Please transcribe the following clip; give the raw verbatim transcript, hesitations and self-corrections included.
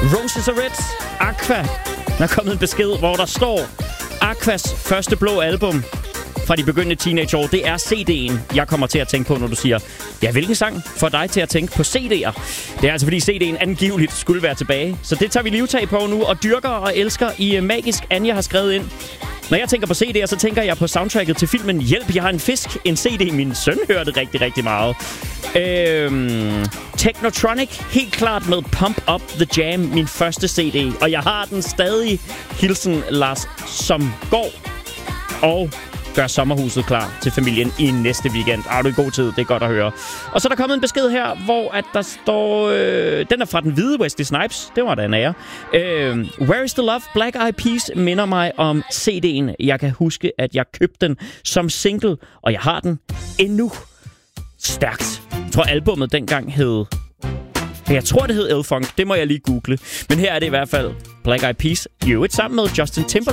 Roses are Red, Aqua. Der er kommet en besked, hvor der står: Aquas første blå album fra de begyndende teenageår, det er C D'en, jeg kommer til at tænke på, når du siger, ja, hvilken sang får dig til at tænke på C D'er? Det er altså, fordi C D'en angiveligt skulle være tilbage. Så det tager vi livtag på nu, og dyrker og elsker i Magisk. Anja har skrevet ind: når jeg tænker på C D'er, så tænker jeg på soundtracket til filmen Hjælp, jeg har en fisk. En C D, min søn hørte rigtig, rigtig meget. Øhm, Technotronic, helt klart med Pump Up The Jam, min første C D. Og jeg har den stadig. Hilsen Lars, som går og gør sommerhuset klar til familien i næste weekend. Ah, du er i god tid, det er godt at høre. Og så er der kommet en besked her, hvor at der står... Øh, den er fra den hvide Wesley Snipes. Det var da en ære. Øh, Where is the Love? Black Eyed Peas minder mig om C D'en. Jeg kan huske, at jeg købte den som single, og jeg har den endnu. Stærkt. Jeg tror, albummet dengang hed... Jeg tror, det hed L-Funk. Det må jeg lige google. Men her er det i hvert fald Black Eyed Peas. Jo, et sammen med Justin Timberlake.